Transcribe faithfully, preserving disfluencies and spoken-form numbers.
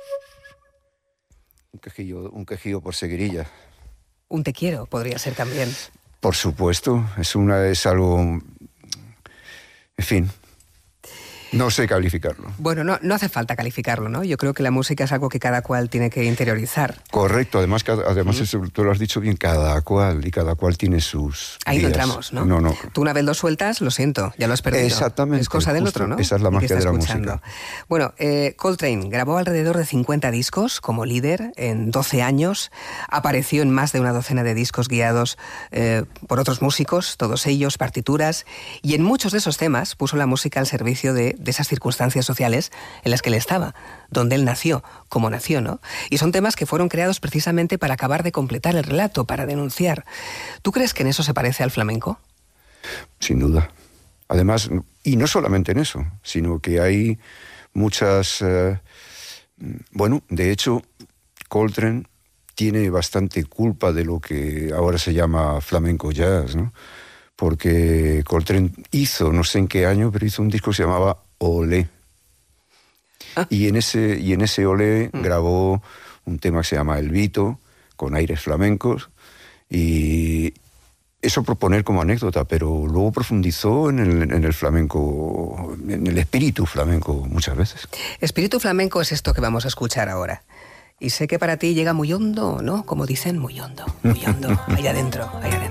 Un quejido, un quejido por seguirilla. Un te quiero podría ser también. Por supuesto, es, una, es algo... En fin... No sé calificarlo. Bueno, no, no hace falta calificarlo, ¿no? Yo creo que la música es algo que cada cual tiene que interiorizar. Correcto, además, cada, además mm. eso, tú lo has dicho bien, cada cual, y cada cual tiene sus Ahí días. no entramos, ¿no? No, no. Tú una vez lo sueltas, lo siento, ya lo has perdido. Exactamente. Es cosa del justo, otro, ¿no? Esa es la magia de la escuchando. música. Bueno, eh, Coltrane grabó alrededor de cincuenta discos como líder en doce años, apareció en más de una docena de discos guiados eh, por otros músicos, todos ellos partituras, y en muchos de esos temas puso la música al servicio de, de esas circunstancias sociales en las que él estaba, donde él nació, como nació, ¿no? Y son temas que fueron creados precisamente para acabar de completar el relato, para denunciar. ¿Tú crees que en eso se parece al flamenco? Sin duda. Además, y no solamente en eso, sino que hay muchas... Eh, bueno, de hecho, Coltrane tiene bastante culpa de lo que ahora se llama flamenco jazz, ¿no? Porque Coltrane hizo, no sé en qué año, pero hizo un disco que se llamaba Olé. Ah. Y en ese, y en ese Olé mm. grabó un tema que se llama El Vito, con aires flamencos, y eso por poner como anécdota, pero luego profundizó en el, en el flamenco, en el espíritu flamenco muchas veces. Espíritu flamenco es esto que vamos a escuchar ahora. Y sé que para ti llega muy hondo, ¿no? Como dicen, muy hondo, muy hondo, allá adentro, allá adentro.